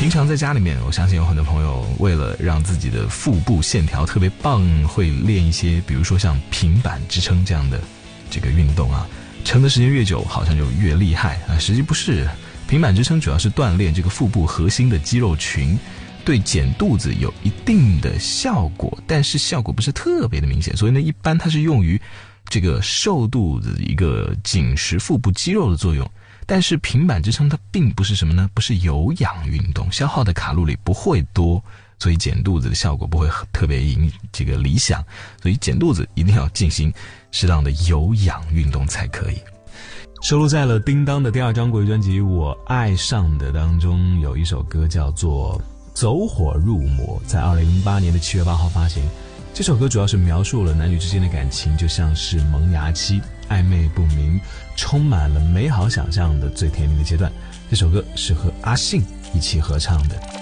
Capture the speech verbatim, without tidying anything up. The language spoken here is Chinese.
平常在家里面，我相信有很多朋友为了让自己的腹部线条特别棒，会练一些比如说像平板支撑这样的这个运动啊，撑的时间越久好像就越厉害啊，实际不是。平板支撑主要是锻炼这个腹部核心的肌肉群，对减肚子有一定的效果，但是效果不是特别的明显，所以呢，一般它是用于这个瘦肚子一个紧实腹部肌肉的作用。但是平板支撑它并不是什么呢？不是有氧运动，消耗的卡路里不会多，所以减肚子的效果不会特别影这个理想。所以减肚子一定要进行适当的有氧运动才可以。收录在了叮当的第二张国语专辑《我爱上的》当中，有一首歌叫做《走火入魔》，在二零零八年的七月八号发行。这首歌主要是描述了男女之间的感情就像是萌芽期，暧昧不明，充满了美好想象的最甜蜜的阶段。这首歌是和阿信一起合唱的。